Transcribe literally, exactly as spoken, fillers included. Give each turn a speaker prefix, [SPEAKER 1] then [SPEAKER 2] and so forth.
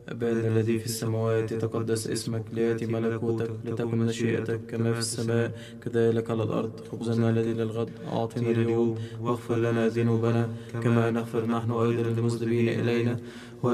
[SPEAKER 1] أبانا الذي في السماوات، يتقدس اسمك، ليأتي ملكوتك، لتكن مشيئتك كما في السماء كذلك على الأرض. خبزنا الذي للغد أعطنا اليوم، واغفر لنا ذنوبنا كما نغفر نحن أيضا للمذنبين إلينا،